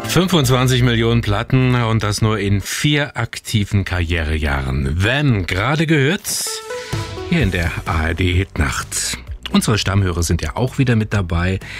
25 Millionen Platten und das nur in 4 aktiven Karrierejahren. Wenn gerade gehört, hier in der ARD Hitnacht. Unsere Stammhörer sind ja auch wieder mit dabei.